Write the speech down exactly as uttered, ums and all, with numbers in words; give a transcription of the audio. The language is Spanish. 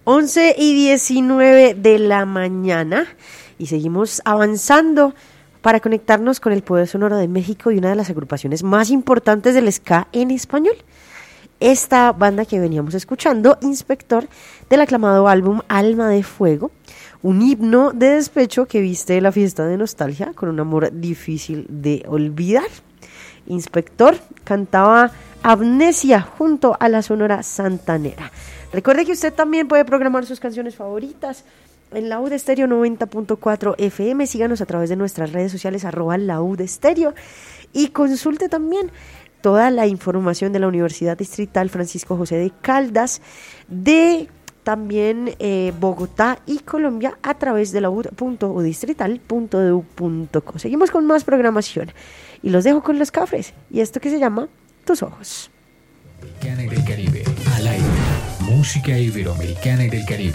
once y diecinueve de la mañana y seguimos avanzando para conectarnos con el poder sonoro de México y una de las agrupaciones más importantes del ska en español. Esta banda que veníamos escuchando, Inspector, del aclamado álbum Alma de Fuego, un himno de despecho que viste la fiesta de nostalgia con un amor difícil de olvidar. Inspector cantaba Amnesia junto a la Sonora Santanera. Recuerde que usted también puede programar sus canciones favoritas en Laúd Estéreo noventa punto cuatro F M. Síganos a través de nuestras redes sociales arroba Laúd Estéreo y consulte también toda la información de la Universidad Distrital Francisco José de Caldas, de también eh, Bogotá y Colombia a través de laud punto u distrital punto e d u punto co. Seguimos con más programación y los dejo con los cafres y esto que se llama Tus Ojos. Iberoamericana y del Caribe, al aire, música iberoamericana y del Caribe.